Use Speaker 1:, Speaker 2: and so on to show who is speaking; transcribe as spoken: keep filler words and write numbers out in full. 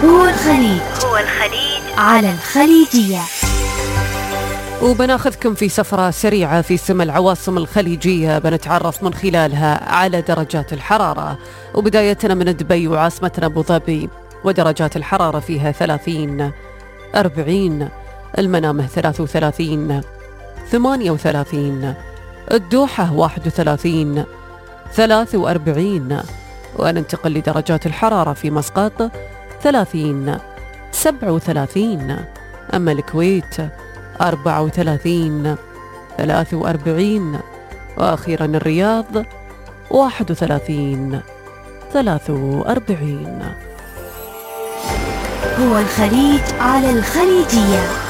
Speaker 1: هو الخليج هو الخليج على الخليجية.
Speaker 2: وبناخذكم في سفرة سريعة في سما العواصم الخليجية، بنتعرف من خلالها على درجات الحرارة. وبدايتنا من دبي وعاصمتنا أبو ظبي، ودرجات الحرارة فيها ثلاثين، أربعين، المنامة ثلاث وثلاثين، ثمانية وثلاثين، الدوحة واحد وثلاثين، ثلاث وأربعين. وننتقل لدرجات الحرارة في مسقط ثلاثين، سبعة وثلاثين، أما الكويت أربعة وثلاثين، ثلاث وأربعين، وأخيرا الرياض واحد وثلاثين، ثلاث وأربعين.
Speaker 1: هو الخليج على الخليجية.